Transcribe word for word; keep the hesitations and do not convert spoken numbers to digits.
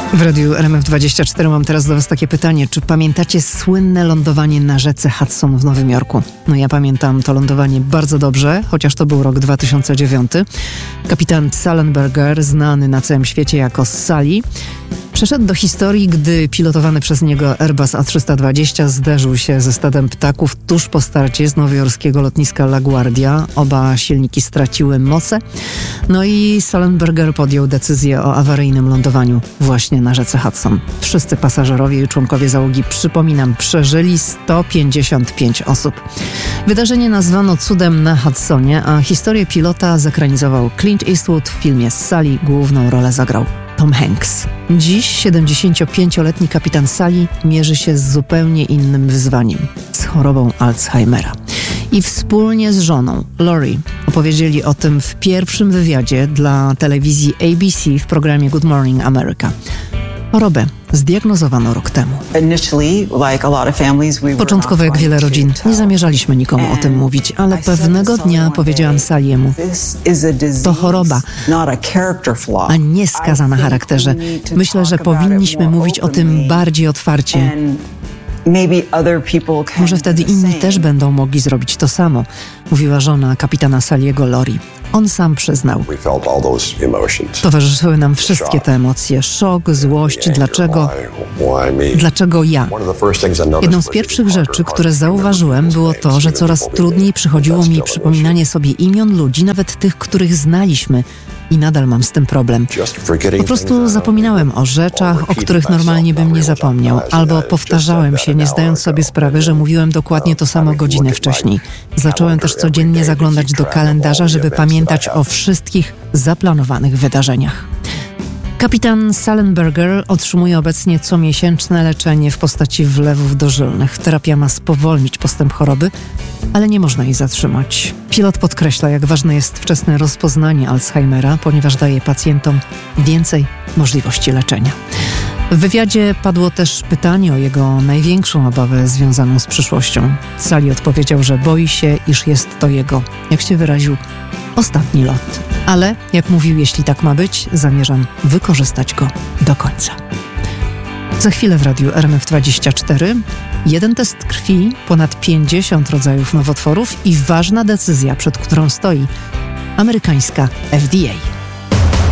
W radiu R M F dwadzieścia cztery mam teraz do Was takie pytanie. Czy pamiętacie słynne lądowanie na rzece Hudson w Nowym Jorku? No ja pamiętam to lądowanie bardzo dobrze, chociaż to był rok dwa tysiące dziewiąty. Kapitan Sullenberger, znany na całym świecie jako Sully, przeszedł do historii, gdy pilotowany przez niego Airbus A trzysta dwadzieścia zderzył się ze stadem ptaków tuż po starcie z nowojorskiego lotniska LaGuardia. Oba silniki straciły moce, no i Sullenberger podjął decyzję o awaryjnym lądowaniu właśnie na rzece Hudson. Wszyscy pasażerowie i członkowie załogi, przypominam, przeżyli sto pięćdziesiąt pięć osób. Wydarzenie nazwano cudem na Hudsonie, a historię pilota zekranizował Clint Eastwood. W filmie Sully główną rolę zagrał Tom Hanks. Dziś siedemdziesięciopięcioletni kapitan Sully mierzy się z zupełnie innym wyzwaniem – z chorobą Alzheimera. I wspólnie z żoną, Lori, opowiedzieli o tym w pierwszym wywiadzie dla telewizji A B C w programie Good Morning America. Chorobę zdiagnozowano rok temu. Początkowo, jak wiele rodzin, nie zamierzaliśmy nikomu o tym mówić, ale pewnego dnia powiedziałam Sully'emu: to choroba, a nie skaza na charakterze. Myślę, że powinniśmy mówić o tym bardziej otwarcie. Może wtedy inni też będą mogli zrobić to samo, mówiła żona kapitana Sully'ego, Lori. On sam przyznał: towarzyszyły nam wszystkie te emocje, szok, złość, dlaczego, dlaczego ja? Jedną z pierwszych rzeczy, które zauważyłem, było to, że coraz trudniej przychodziło mi przypominanie sobie imion ludzi, nawet tych, których znaliśmy. I nadal mam z tym problem. Po prostu zapominałem o rzeczach, o których normalnie bym nie zapomniał, albo powtarzałem się, nie zdając sobie sprawy, że mówiłem dokładnie to samo godzinę wcześniej. Zacząłem też codziennie zaglądać do kalendarza, żeby pamiętać o wszystkich zaplanowanych wydarzeniach. Kapitan Sullenberger otrzymuje obecnie comiesięczne leczenie w postaci wlewów dożylnych. Terapia ma spowolnić postęp choroby, ale nie można jej zatrzymać. Pilot podkreśla, jak ważne jest wczesne rozpoznanie Alzheimera, ponieważ daje pacjentom więcej możliwości leczenia. W wywiadzie padło też pytanie o jego największą obawę związaną z przyszłością. Sully odpowiedział, że boi się, iż jest to jego, jak się wyraził, ostatni lot. Ale, jak mówił, jeśli tak ma być, zamierzam wykorzystać go do końca. Za chwilę w radiu R M F dwadzieścia cztery jeden test krwi, ponad pięćdziesiąt rodzajów nowotworów i ważna decyzja, przed którą stoi amerykańska F D A.